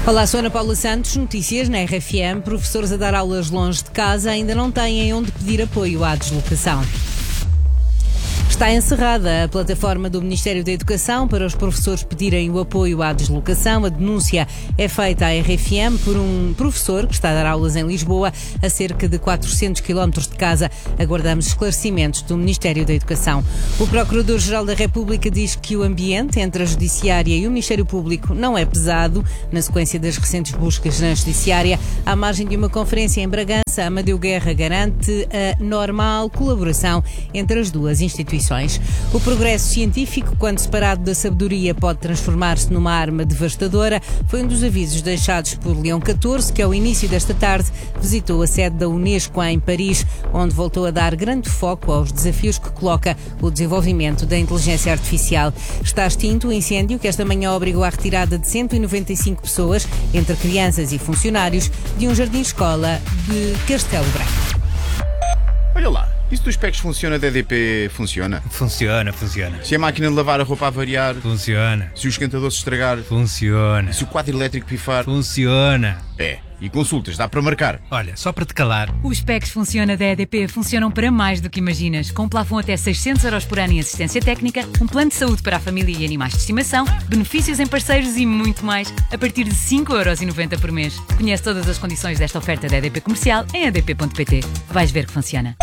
Olá, sou Ana Paula Santos, notícias na RFM. Professores a dar aulas longe de casa ainda não têm onde pedir apoio à deslocação. Está encerrada a plataforma do Ministério da Educação para os professores pedirem o apoio à deslocação. A denúncia é feita à RFM por um professor que está a dar aulas em Lisboa, a cerca de 400 km de casa. Aguardamos esclarecimentos do Ministério da Educação. O Procurador-Geral da República diz que o ambiente entre a Judiciária e o Ministério Público não é pesado. Na sequência das recentes buscas na Judiciária, à margem de uma conferência em Bragança, Amadeu Guerra garante a normal colaboração entre as duas instituições. O progresso científico, quando separado da sabedoria, pode transformar-se numa arma devastadora. Foi um dos avisos deixados por Leão XIV, que ao início desta tarde visitou a sede da Unesco em Paris, onde voltou a dar grande foco aos desafios que coloca o desenvolvimento da inteligência artificial. Está extinto o incêndio que esta manhã obrigou à retirada de 195 pessoas, entre crianças e funcionários, de um jardim-escola de Castelo Branco. Olha lá, isso dos PECs funciona, da EDP funciona? Funciona. Se a máquina de lavar a roupa avariar? Funciona. Se o esquentador se estragar? Funciona. Se o quadro elétrico pifar? Funciona. E consultas, dá para marcar? Olha, só para te calar. Os PECs Funciona da EDP funcionam para mais do que imaginas. Com um plafond até 600 € por ano em assistência técnica, um plano de saúde para a família e animais de estimação, benefícios em parceiros e muito mais, a partir de 5,90€ por mês. Conhece todas as condições desta oferta da EDP Comercial em edp.pt. Vais ver que funciona.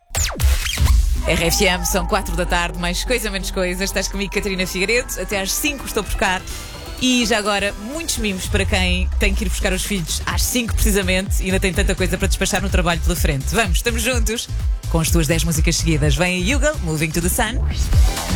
RFM, são 4 da tarde, mais coisa menos coisa. Estás comigo, Catarina Figueiredo. Até às 5 estou por cá. E já agora, muitos mimos para quem tem que ir buscar os filhos às 5 precisamente e ainda tem tanta coisa para despachar no trabalho pela frente. Vamos, estamos juntos com as tuas 10 músicas seguidas. Vem a Yugal, Moving to the Sun.